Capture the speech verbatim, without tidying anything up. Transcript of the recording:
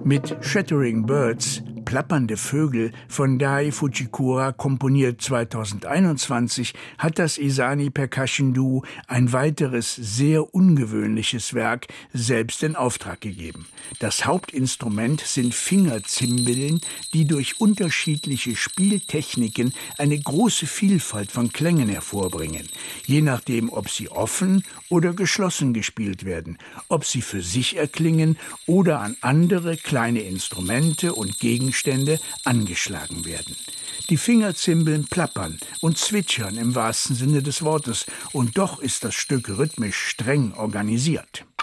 Mit Chattering Birds, plappernde Vögel, von Dai Fujikura, komponiert zweitausendeinundzwanzig, hat das Esani Percussion Duo ein weiteres, sehr ungewöhnliches Werk selbst in Auftrag gegeben. Das Hauptinstrument sind Fingerzimbeln, die durch unterschiedliche Spieltechniken eine große Vielfalt von Klängen hervorbringen, je nachdem, ob sie offen oder geschlossen gespielt werden, ob sie für sich erklingen oder an andere kleine Instrumente und Gegenstände angeschlagen werden. Die Fingerzimbeln plappern und zwitschern im wahrsten Sinne des Wortes, und doch ist das Stück rhythmisch streng organisiert.